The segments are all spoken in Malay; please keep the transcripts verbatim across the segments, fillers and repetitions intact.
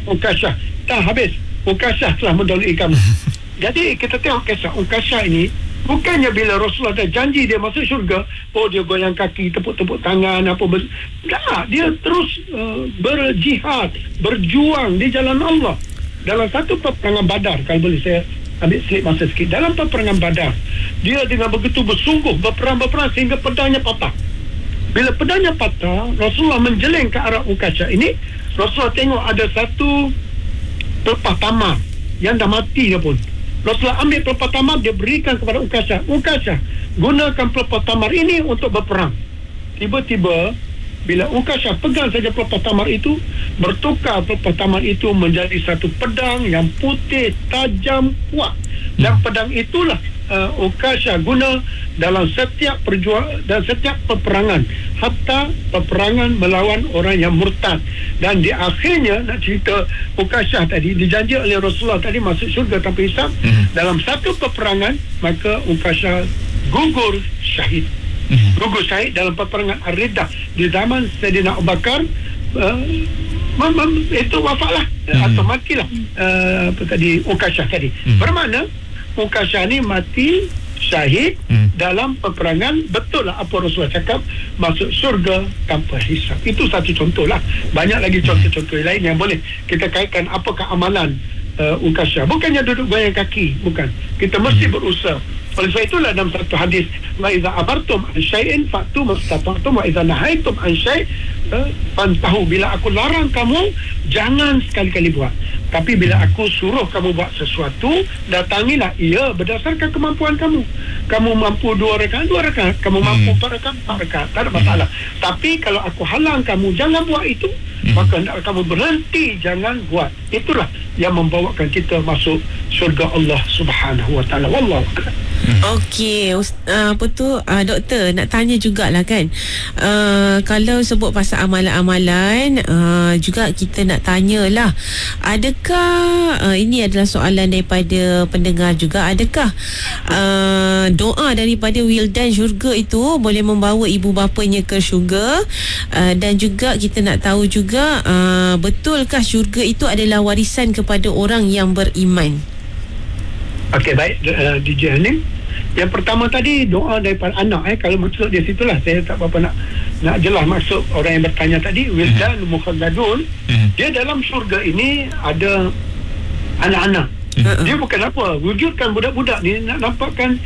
Ukasyah. Dah habis. Ukasyah telah mendahului kamu. Jadi kita tengok kisah Ukasyah ini, bukannya bila Rasulullah dah janji dia masuk syurga, oh dia goyang kaki, tepuk-tepuk tangan, apa ber... tak, dia terus uh, berjihad, berjuang di jalan Allah. Dalam satu peperangan Badar, kalau boleh saya ambil slip masa sikit, dalam peperangan Badar, dia dengan begitu bersungguh berperang-berperang sehingga pedangnya patah. Bila pedangnya patah, Rasulullah menjeleng ke arah Ukasyah ini. Rasulullah tengok ada satu pelepah tamar yang dah mati dia pun. Rasulullah ambil pelepah tamar, dia berikan kepada Ukasyah. Ukasyah, gunakan pelepah tamar ini untuk berperang. Tiba-tiba bila Ukasyah pegang saja pelepah tamar itu, bertukar pelepah tamar itu menjadi satu pedang yang putih, tajam, kuat. Dan pedang itulah uh, Ukasyah guna dalam setiap perjuangan dan setiap peperangan, hatta peperangan melawan orang yang murtad. Dan di akhirnya, nak cerita Ukasyah tadi, dijanji oleh Rasulullah tadi masuk syurga tanpa hisab. Mm-hmm. Dalam satu peperangan, maka Ukasyah gugur syahid. Mm-hmm. Gugur syahid dalam peperangan Ar-Riddah di zaman Sayyidina Abu Bakar. uh, mem- mem- itu wafatlah, mm-hmm. atau matilah uh, apa tadi Ukasyah tadi. Mm-hmm. Bermakna Ukasyah ni mati syahid hmm. dalam peperangan. Betul lah apa Rasulullah cakap, masuk syurga tanpa hisab. Itu satu contoh lah. Banyak lagi contoh-contoh lain yang boleh kita kaitkan apakah amalan uh, Ukasyah. Bukannya duduk goyang kaki, bukan. Kita mesti berusaha. Oleh sebab itulah dalam satu hadis, wa iza amartum an syai'in fa'tu mastata'tum wa iza nahaitum an syai' fantahu. Bila aku larang kamu, jangan sekali-kali buat. Tapi bila aku suruh kamu buat sesuatu, datangilah ia berdasarkan kemampuan kamu. Kamu mampu dua rakaat, dua rakaat. Kamu mampu empat rakaat, empat rakaat. Tak ada masalah. Tapi kalau aku halang kamu, jangan buat itu, maka nak kamu berhenti, jangan buat. Itulah yang membawakan kita masuk syurga Allah Subhanahu wa taala. Wallahu a'lam. Okey, uh, apa tu uh, doktor nak tanya jugalah kan, uh, kalau sebut pasal amalan-amalan, uh, juga kita nak tanyalah, adakah uh, ini adalah soalan daripada pendengar juga, adakah uh, doa daripada wildan syurga itu boleh membawa ibu bapanya ke syurga, uh, dan juga kita nak tahu juga, uh, betulkah syurga itu adalah warisan kepada orang yang beriman? Okey, baik, uh, D J Hanim. Yang pertama tadi doa daripada anak, eh kalau betul di situlah saya tak apa nak nak jelas maksud orang yang bertanya tadi. Wildan mm-hmm. mukhalladun, mm-hmm. dia dalam syurga ini ada anak-anak. Mm-hmm. Dia bukan apa, wujudkan budak-budak ni nak nampakkan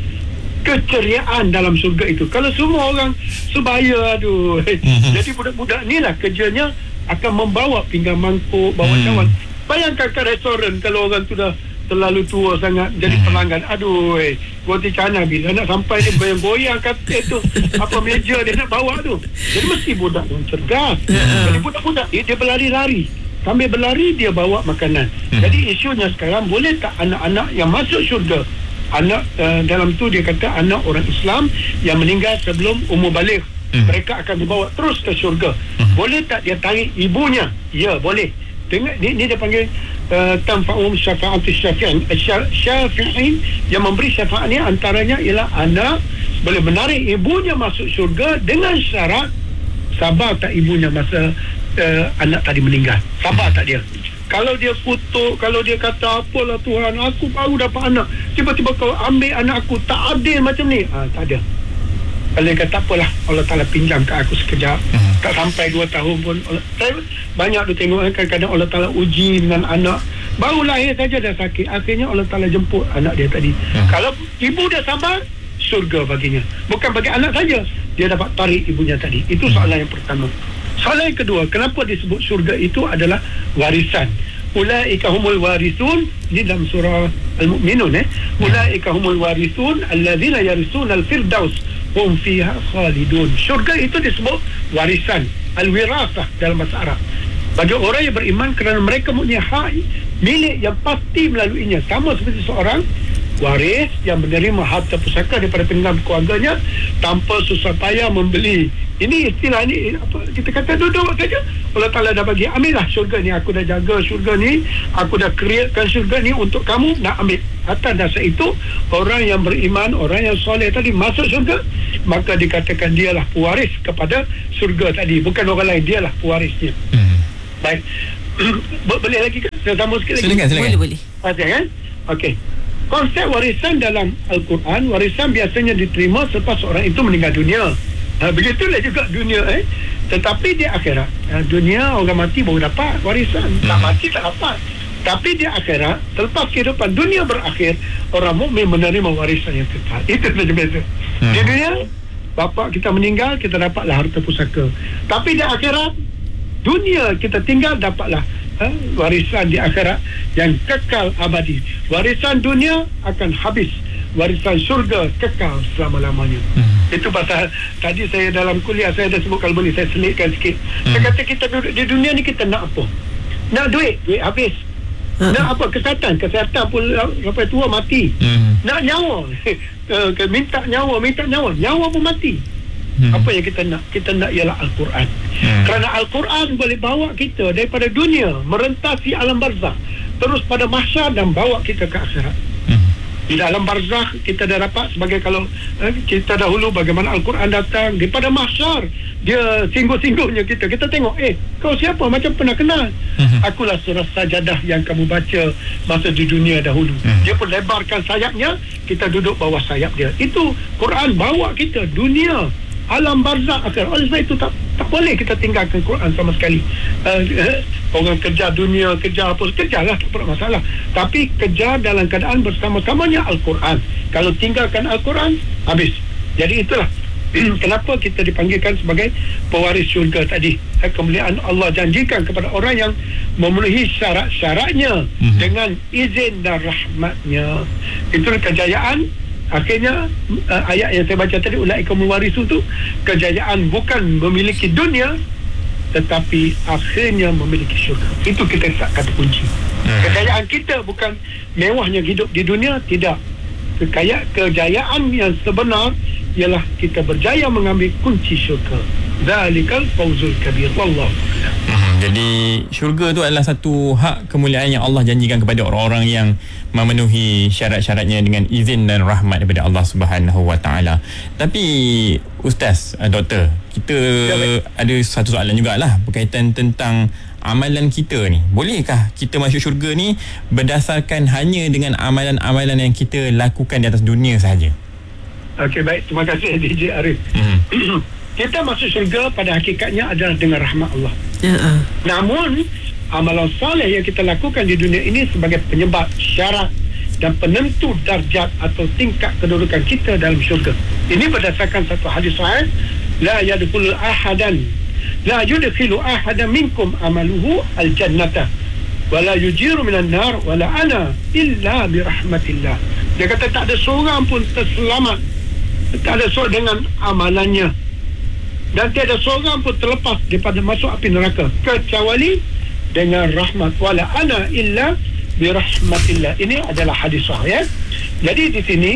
keceriaan dalam syurga itu. Kalau semua orang sebaya, aduh. Mm-hmm. Jadi budak-budak ni lah kerjanya akan membawa pinggan mangkuk, bawa mm-hmm. cawan. Bayangkan ke restoran kalau orang tu dah terlalu tua sangat jadi pelanggan, aduh, eh, roti canai bila nak sampai dia goyang-goyang kata tu apa meja dia nak bawa tu. Jadi mesti budak yang cergas. Jadi budak-budak dia, dia berlari-lari, sambil berlari dia bawa makanan. Jadi isunya sekarang, boleh tak anak-anak yang masuk syurga, anak uh, dalam tu dia kata anak orang Islam yang meninggal sebelum umur baligh, mereka akan dibawa terus ke syurga. Boleh tak dia tarik ibunya? Ya, boleh. Tengok ni, ni dia panggil uh, tanfa'um syafa'atus syafi'in. Syafi'in yang memberi syafaat ni antaranya ialah anak boleh menarik ibunya masuk syurga dengan syarat sabar tak ibunya masa uh, anak tadi meninggal. Sabar tak dia? Kalau dia kutuk, kalau dia kata apalah Tuhan, aku baru dapat anak, tiba-tiba kau ambil anak aku, tak adil macam ni, ha, tak ada. Kalau dia kata apalah, Allah Ta'ala pinjam ke aku sekejap, hmm. tak sampai dua tahun pun. Saya banyak tu tengok, kadang-kadang Allah Ta'ala uji dengan anak baru lahir saja dah sakit, akhirnya Allah Ta'ala jemput anak dia tadi. hmm. Kalau ibu dia sabar, syurga baginya. Bukan bagi anak saja, dia dapat tarik ibunya tadi. Itu soalan yang pertama. Soalan yang kedua, kenapa disebut syurga itu adalah warisan? Ulaika humul warisun, ini dalam surah Al-Mu'minun, eh ulaika humul warisun allazina yarisuna al-firdaus hum fiha khalidun. Syurga itu disebut warisan, al-wirasah dalam bahasa Arab, bagi orang yang beriman, kerana mereka mempunyai hak milik yang pasti melaluinya, sama seperti seorang waris yang menerima harta pusaka daripada peninggalan keluarganya tanpa susah payah membeli. Ini istilah ni, apa kita kata, duduk saja Allah Ta'ala dah bagi, ambillah syurga ni, aku dah jaga syurga ni, aku dah createkan syurga ni untuk kamu, nak ambil. Atas dasar itu, orang yang beriman, orang yang soleh tadi masuk syurga, maka dikatakan dialah pewaris kepada syurga tadi, bukan orang lain, dialah pewarisnya. hmm. Baik, boleh lagi kan? Saya sambung sikit lagi. Silakan, silakan. Boleh, boleh. Ada kan? Okey. Konsep warisan dalam Al-Quran, warisan biasanya diterima selepas orang itu meninggal dunia. Ha, begitulah juga dunia eh. Tetapi di akhirat, ha, dunia orang mati baru dapat warisan. Tak mati tak dapat. Tapi di akhirat, selepas kehidupan dunia berakhir, orang mukmin menerima warisan yang kekal. Itu saja beza. Hmm. Di dunia, bapa kita meninggal, kita dapatlah harta pusaka. Tapi di akhirat, dunia kita tinggal, dapatlah ha, warisan di akhirat yang kekal abadi. Warisan dunia akan habis, warisan syurga kekal selama-lamanya. hmm. Itu pasal tadi saya dalam kuliah saya dah sebut, kalau boleh saya selitkan sikit. hmm. Saya kata kita duduk di dunia ni, kita nak apa? Nak duit, duit habis. hmm. Nak apa? Kesihatan, kesihatan pun sampai tua mati. hmm. Nak nyawa, minta nyawa, minta nyawa, nyawa pun mati. Hmm. Apa yang kita nak? Kita nak ialah Al-Quran. Hmm. Kerana Al-Quran boleh bawa kita daripada dunia, merentasi alam barzakh, terus pada mahsyar dan bawa kita ke akhirat. Hmm. Di dalam barzakh kita dah dapat sebagai, kalau eh, kita dahulu bagaimana Al-Quran datang daripada mahsyar, dia singgung-singgungnya kita. Kita tengok, eh, kau siapa? Macam pernah kenal. Hmm. Akulah surah Sajadah yang kamu baca masa di dunia dahulu. Hmm. Dia pun lebarkan sayapnya, kita duduk bawah sayap dia. Itu Quran bawa kita dunia, alam barzakh akhir. Oleh sebab itu tak tak boleh kita tinggalkan Quran sama sekali. Uh, uh, orang kejar dunia, kejar apa, kejarlah, tak ada masalah. Tapi kejar dalam keadaan bersama-samanya Al-Quran. Kalau tinggalkan Al-Quran, habis. Jadi itulah kenapa kita dipanggilkan sebagai pewaris syurga tadi. Kemuliaan Allah janjikan kepada orang yang memenuhi syarat-syaratnya mm-hmm. dengan izin dan rahmatnya. Itulah kejayaan. Akhirnya uh, ayat yang saya baca tadi, ulaika muwarisu, tu kejayaan bukan memiliki dunia, tetapi akhirnya memiliki syurga. Itu kita kata kunci. hmm. Kejayaan kita bukan mewahnya hidup di dunia, tidak. Kekaya, kejayaan yang sebenar ialah kita berjaya mengambil kunci syurga. Zalikal fawzul kabir. Wallahu a'lam. Hmm, jadi syurga tu adalah satu hak kemuliaan yang Allah janjikan kepada orang-orang yang memenuhi syarat-syaratnya dengan izin dan rahmat daripada Allah Subhanahu Wa Taala. Tapi Ustaz, Doktor, kita ya, ada satu soalan jugalah berkaitan tentang amalan kita ni. Bolehkah kita masuk syurga ni berdasarkan hanya dengan amalan-amalan yang kita lakukan di atas dunia sahaja? Okey, baik. Terima kasih D J Arif. Hmm. Kita masuk syurga pada hakikatnya adalah dengan rahmat Allah. Uh-uh. Namun amalan soleh yang kita lakukan di dunia ini sebagai penyebab, syarat dan penentu darjat atau tingkat kedudukan kita dalam syurga. Ini berdasarkan satu hadis sahih, la yadkhulu ahadan la yudkhilu ahadan minkum amaluhu al-jannata wa la yujiru minan nar wa la ana illa bi rahmatillah. Dia kata tak ada seorang pun terselamat, tak ada seorang dengan amalannya, dan tiada seorang pun terlepas daripada masuk api neraka kecuali dengan rahmat. Wala ana illa bi rahmatillah. Ini adalah hadis sahih ya. Jadi di sini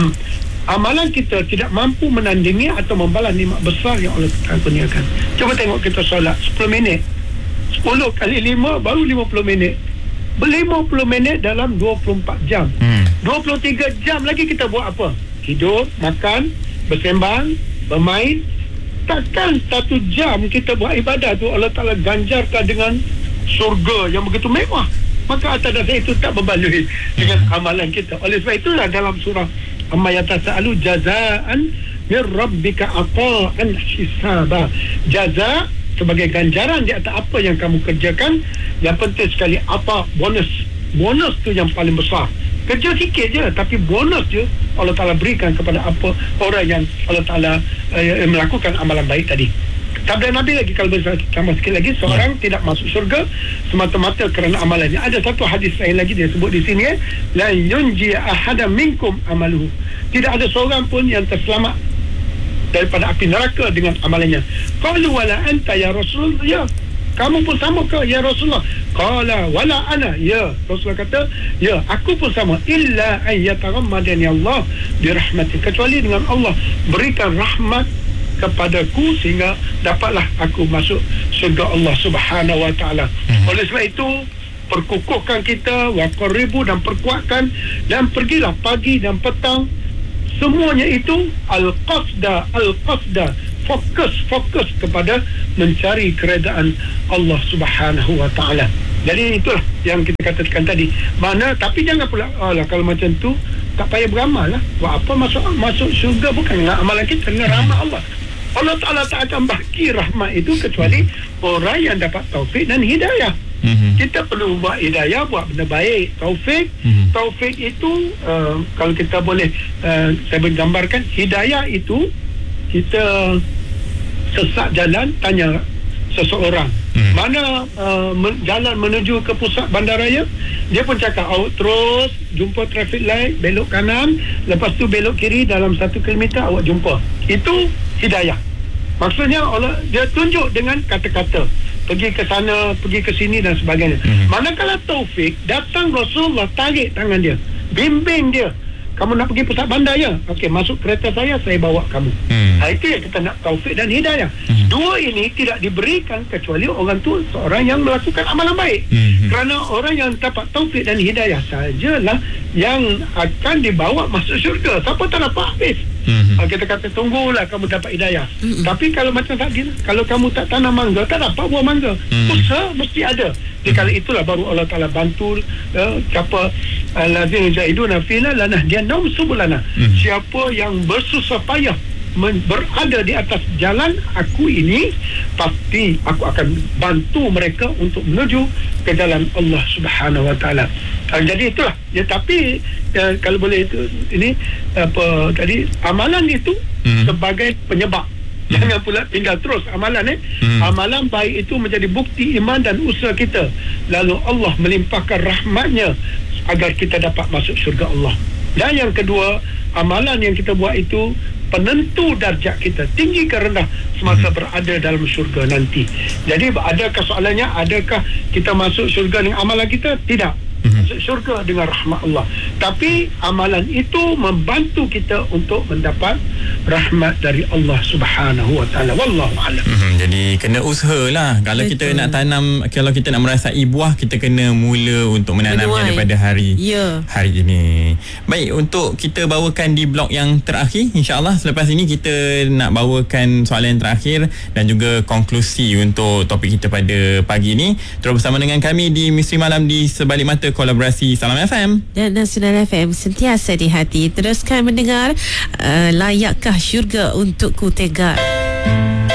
amalan kita tidak mampu menandingi atau membalas nikmat besar yang Allah kurniakan. Cuba tengok kita solat sepuluh minit, sepuluh kali lima baru lima puluh minit, lima puluh minit dalam dua puluh empat jam. hmm. dua puluh tiga jam lagi kita buat apa? Hidup, makan, bersembang, bermain. Takkan satu jam kita buat ibadah tu Allah Ta'ala ganjarkan dengan surga yang begitu mewah. Maka atas dasar itu tak berbaloi dengan amalan kita. Oleh sebab itulah dalam surah Amma yatasa'alu jazaan min rabbika ata'an hisaba. Jaza sebagai ganjaran di atas apa yang kamu kerjakan. Yang penting sekali apa? Bonus. Bonus tu yang paling besar. Kerja sikit je, tapi bonus je Allah Ta'ala berikan kepada apa orang yang Allah Ta'ala uh, melakukan amalan baik tadi. Sabda Nabi lagi, kalau boleh tambah sikit lagi, seorang ya. tidak masuk syurga semata-mata kerana amalannya. Ada satu hadis lain lagi dia sebut di sini, eh, la yunji ahadam minkum amaluhu. Tidak ada seorang pun yang terselamat daripada api neraka dengan amalannya. Qalu wala anta ya Rasul, ya kamu pun sama ke ya Rasulullah? Qala wala ana, ya Rasulullah kata, ya aku pun sama, illa an yatarammadani Allah bi rahmatin, kecuali dengan Allah berikan rahmat kepadaku sehingga dapatlah aku masuk syurga Allah Subhanahu Wa Taala. Hmm. Oleh sebab itu perkukuhkan kita, waqaribu, dan perkuatkan, dan pergilah pagi dan petang, semuanya itu al-qasda al-qasda fokus fokus kepada mencari keredaan Allah Subhanahu Wa Taala. Jadi itulah yang kita katakan tadi. Mana tapi jangan pula alah kalau macam tu tak payah beramal lah. Buat apa masuk masuk syurga bukan dengan amalan kita, dengan rahmat Allah. Allah Ta'ala tak akan bagi rahmat itu kecuali orang yang dapat taufik dan hidayah. Mm-hmm. Kita perlu buat hidayah, buat benda baik. Taufik, mm-hmm. taufik itu uh, kalau kita boleh uh, saya menggambarkan, hidayah itu kita sesat jalan tanya seseorang hmm. mana uh, men- jalan menuju ke pusat bandaraya, dia pun cakap awak terus jumpa traffic light, belok kanan, lepas tu belok kiri dalam satu kilometer awak jumpa. Itu hidayah. Maksudnya Allah dia tunjuk dengan kata-kata, pergi ke sana, pergi ke sini dan sebagainya. hmm. Manakala taufik, datang Rasulullah tarik tangan dia, bimbing dia, kamu nak pergi pusat bandar ya? Okey, masuk kereta saya, saya bawa kamu. Hmm. Ha, itu yang kita nak, taufik dan hidayah. Hmm. Dua ini tidak diberikan kecuali orang tu seorang yang melakukan amalan baik. Hmm. Kerana orang yang dapat taufik dan hidayah sajalah yang akan dibawa masuk syurga. Siapa tak dapat habis. Hmm. Ha, kita kata tunggulah kamu dapat hidayah. Hmm. Tapi kalau macam tadi, kalau kamu tak tanam mangga, tak dapat buah mangga. Hmm. Usaha mesti ada. Jadi kalau itulah baru Allah Ta'ala bantu uh, siapa allazina jahiduna fina lanahdiyannahum subulana. Hmm. Siapa yang bersusah payah men- berada di atas jalan aku ini, pasti aku akan bantu mereka untuk menuju ke jalan Allah Subhanahu Wa Ta'ala. Uh, jadi itulah ya, tapi uh, kalau boleh itu ini apa tadi, amalan itu hmm. sebagai penyebab. Jangan pula tinggal terus amalan eh. Hmm. Amalan baik itu menjadi bukti iman dan usaha kita. Lalu Allah melimpahkan rahmatnya agar kita dapat masuk syurga Allah. Dan yang kedua, amalan yang kita buat itu penentu darjat kita, tinggi ke rendah semasa hmm. berada dalam syurga nanti. Jadi adakah soalannya, adakah kita masuk syurga dengan amalan kita? Tidak. Masuk syurga dengan rahmat Allah. Tapi amalan itu membantu kita untuk mendapat rahmat dari Allah Subhanahu Wa Ta'ala. Wallahu a'lam. Hmm, jadi kena usahalah. Kalau Betul. kita nak tanam, kalau kita nak merasai buah, kita kena mula untuk menanamnya Menuai. daripada hari yeah. hari ini. Baik, untuk kita bawakan di blok yang terakhir, insya-Allah selepas ini kita nak bawakan soalan yang terakhir dan juga konklusi untuk topik kita pada pagi ini. Terus bersama dengan kami di Misteri Malam di Sebalik Mata kolaborasi Salam F M dan Nasional F M, sentiasa di hati. Teruskan mendengar uh, Layakkah Syurga Untukku Tegak.